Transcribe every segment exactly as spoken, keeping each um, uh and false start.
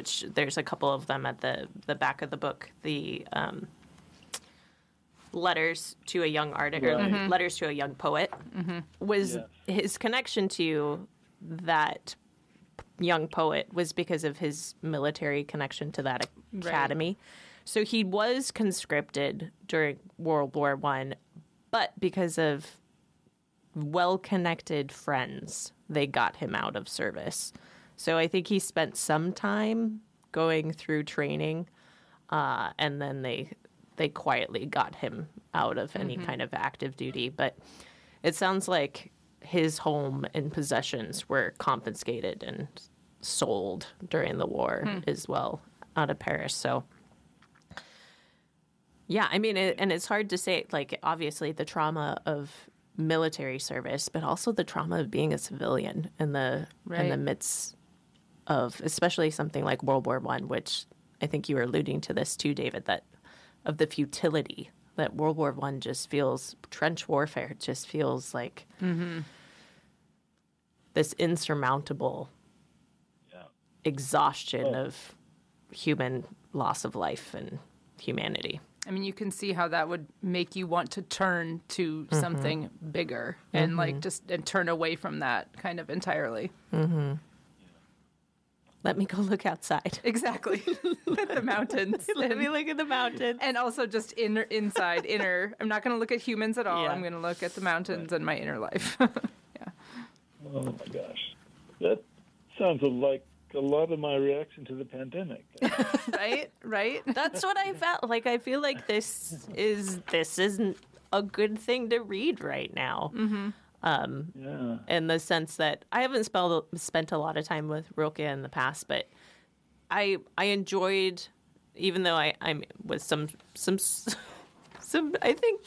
which there's a couple of them at the, the back of the book, the um, letters to a young artist, right. or mm-hmm. letters to a young poet, mm-hmm. was yes. his connection to that young poet was because of his military connection to that academy. Right. So he was conscripted during World War One, but because of well-connected friends, they got him out of service. So I think he spent some time going through training, uh, and then they they quietly got him out of any mm-hmm. kind of active duty. But it sounds like his home and possessions were confiscated and sold during the war hmm. as well out of Paris. So, yeah, I mean, it, and it's hard to say, like, obviously the trauma of military service, but also the trauma of being a civilian in the right. in the midst of, especially something like World War One, which I think you were alluding to this too, David, that of the futility that World War One just feels, trench warfare just feels like mm-hmm. this insurmountable yeah. exhaustion oh. of human loss of life and humanity. I mean, you can see how that would make you want to turn to mm-hmm. something bigger and mm-hmm. like just and turn away from that kind of entirely. Mm-hmm. Let me go look outside. Exactly. At the mountains. Let and, me look at the mountains. And also just inner, inside, inner. I'm not going to look at humans at all. Yeah. I'm going to look at the mountains and my inner life. Yeah. Oh, my gosh. That sounds like a lot of my reaction to the pandemic. Right? Right? That's what I felt. Like, I feel like this is this isn't a good thing to read right now. Mm-hmm. Um, yeah. In the sense that I haven't spelled, spent a lot of time with Rilke in the past, but I I enjoyed, even though I I'm with some some some I think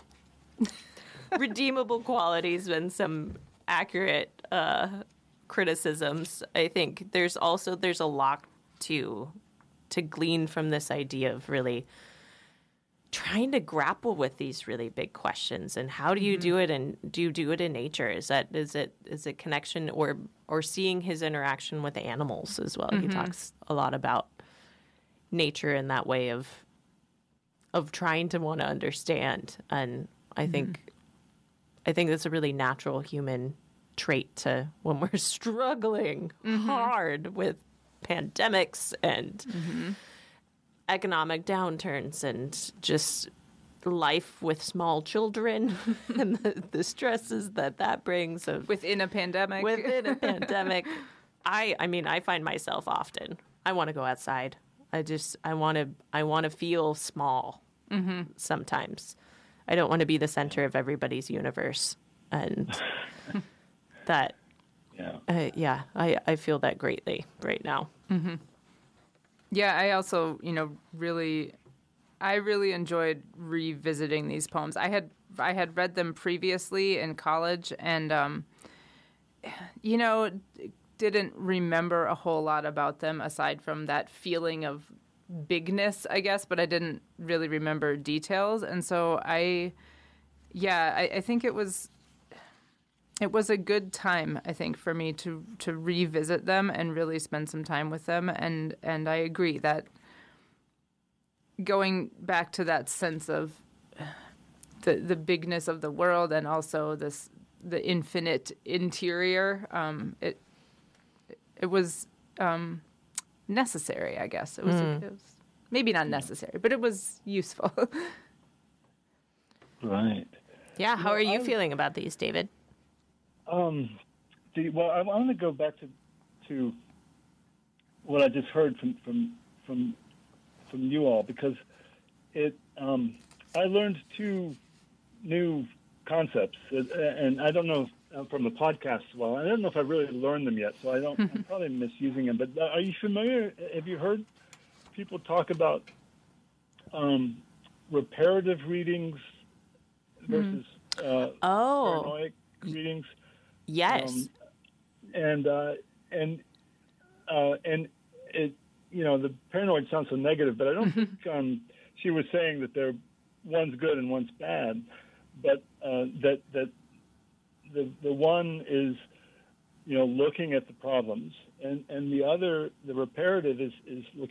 redeemable qualities and some accurate uh, criticisms. I think there's also there's a lot to to glean from this idea of really trying to grapple with these really big questions. And how do you mm-hmm. do it? And do you do it in nature? Is that is it is it connection or or seeing his interaction with animals as well? Mm-hmm. He talks a lot about nature in that way of of trying to want to understand. And I mm-hmm. think I think that's a really natural human trait to when we're struggling mm-hmm. hard with pandemics and mm-hmm. economic downturns and just life with small children and the, the stresses that that brings of within a pandemic. Within a pandemic, I I mean I find myself often I want to go outside. I just I want to I want to feel small. Mm-hmm. Sometimes I don't want to be the center of everybody's universe, and that yeah uh, yeah I I feel that greatly right now. Mm-hmm. Yeah, I also, you know, really, I really enjoyed revisiting these poems. I had I had read them previously in college, and um, you know, didn't remember a whole lot about them aside from that feeling of bigness, I guess. But I didn't really remember details, and so I, yeah, I, I think it was. It was a good time, I think, for me to, to revisit them and really spend some time with them. And, and I agree that going back to that sense of the the bigness of the world and also this the infinite interior, um, it it was um, necessary, I guess. It was, mm. it was maybe not necessary, but it was useful. Right. Yeah. How well, are you I, feeling about these, David? Um, the, well, I want to go back to to what I just heard from from from, from you all, because it um, I learned two new concepts, and I don't know if, from the podcast. Well, I don't know if I really learned them yet, so I don't. I'm probably misusing them. But are you familiar? Have you heard people talk about um, reparative readings versus uh, oh. paranoid readings? Yes, um, and uh, and uh, and it you know the paranoid sounds so negative, but I don't think um, she was saying that they're one's good and one's bad, but uh, that that the the one is you know looking at the problems, and, and the other the reparative is is looking